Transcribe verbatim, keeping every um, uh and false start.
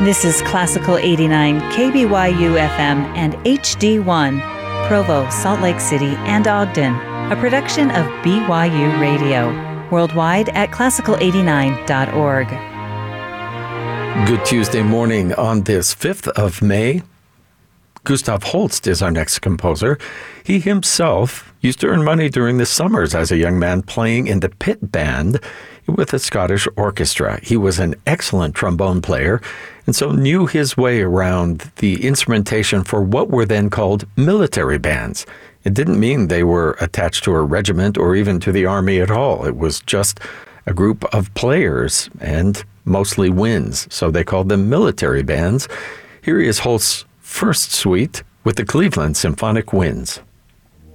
This is Classical eighty-nine, K B Y U F M and H D one, Provo, Salt Lake City, and Ogden, a production of B Y U Radio, worldwide at classical eighty-nine dot org. Good Tuesday morning on this fifth of May. Gustav Holst is our next composer. He himself used to earn money during the summers as a young man playing in the pit band with a Scottish orchestra. He was an excellent trombone player and so knew his way around the instrumentation for what were then called military bands. It didn't mean they were attached to a regiment or even to the army at all. It was just a group of players and mostly winds, so they called them military bands. Here is Holst's first suite with the Cleveland Symphonic Winds.